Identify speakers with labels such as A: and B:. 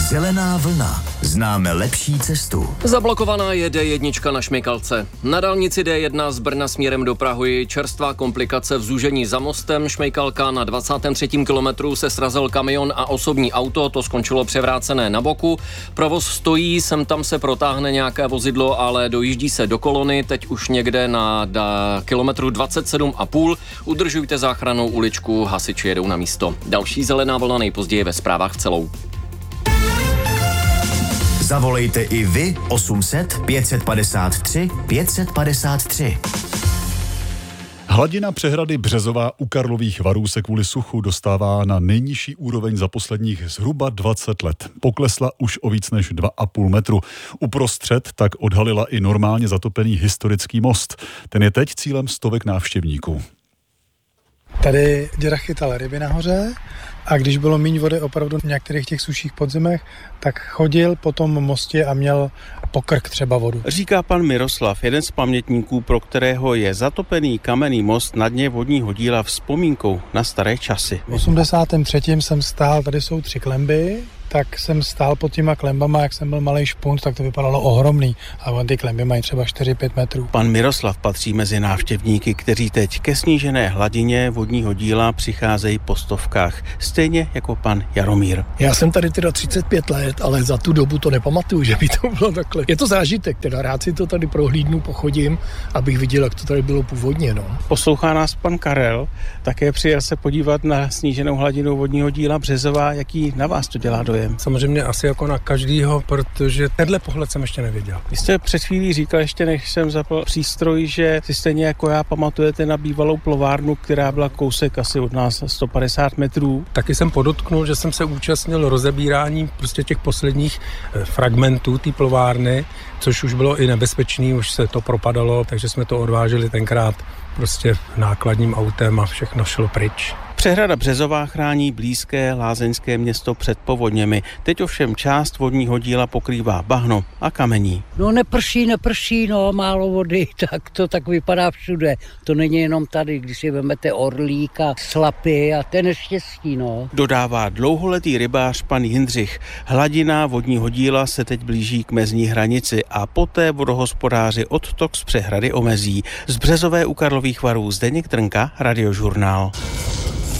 A: Zelená vlna. Známe lepší cestu.
B: Zablokovaná je D1 na Šmejkalce. Na dálnici D1 z Brna směrem do Prahy čerstvá komplikace v zúžení za mostem. Šmejkalka na 23. kilometru se srazil kamion a osobní auto, to skončilo převrácené na boku. Provoz stojí, sem tam se protáhne nějaké vozidlo, ale dojíždí se do kolony, teď už někde na kilometru 27,5. Udržujte záchrannou uličku, hasiči jedou na místo. Další zelená vlna nejpozději ve zprávách v celou.
A: Zavolejte i vy 800 553 553.
C: Hladina přehrady Březová u Karlových Varů se kvůli suchu dostává na nejnižší úroveň za posledních zhruba 20 let. Poklesla už o víc než 2,5 metru. Uprostřed tak odhalila i normálně zatopený historický most. Ten je teď cílem stovek návštěvníků.
D: Tady děda chytal ryby nahoře a když bylo míň vody opravdu v některých těch suších podzemech, tak chodil po tom mostě a měl pokrk třeba vodu.
E: Říká pan Miroslav, jeden z pamětníků, pro kterého je zatopený kamenný most na dně vodního díla vzpomínkou na staré časy.
D: V 83. jsem stál, tady jsou 3 klemby, tak jsem stál pod těma klembama, jak jsem byl malej špunt, tak to vypadalo ohromný. A ty klemby mají třeba 4-5 metrů.
E: Pan Miroslav patří mezi návštěvníky, kteří teď ke snížené hladině vodního díla přicházejí po stovkách. Stejně jako pan Jaromír.
F: Já jsem tady teda 35 let, ale za tu dobu to nepamatuju, že by to bylo takhle. Je to zážitek, teda rád si to tady prohlídnu, pochodím, abych viděl, jak to tady bylo původně. No.
E: Poslouchá nás pan Karel, také přijel se podívat na sníženou hladinu vodního díla Březová. Jaký na vás to dělá dojem?
D: Samozřejmě asi jako na každýho, protože tenhle pohled jsem ještě neviděl.
E: Vy jste před chvílí říkal, ještě než jsem zapl přístroj, že si stejně jako já pamatujete na bývalou plovárnu, která byla kousek asi od nás 150 metrů.
D: Taky jsem podotknul, že jsem se účastnil rozebírání prostě těch posledních fragmentů té plovárny, což už bylo i nebezpečný, už se to propadalo, takže jsme to odváželi tenkrát prostě nákladním autem a všechno šlo pryč.
E: Přehrada Březová chrání blízké lázeňské město před povodněmi. Teď ovšem část vodního díla pokrývá bahno a kamení.
G: No neprší, málo vody, tak to tak vypadá všude. To není jenom tady, když si vezmete Orlík a Slapy a ten neštěstí, no.
E: Dodává dlouholetý rybář pan Jindřich. Hladina vodního díla se teď blíží k mezní hranici a poté vodohospodáři odtok z přehrady omezí. Z Březové u Karlových Varů Zdeněk Trnka, Radiožurnál.